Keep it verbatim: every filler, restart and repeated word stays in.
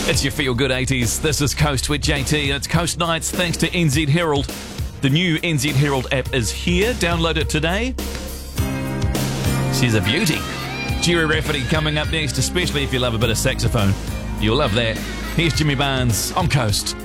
It's your Feel Good eighties. This is Coast with J T, and it's Coast Nights thanks to N Z Herald. The new N Z Herald app is here. Download it today. She's a beauty. Jerry Rafferty coming up next, especially if you love a bit of saxophone. You'll love that. Here's Jimmy Barnes on Coast.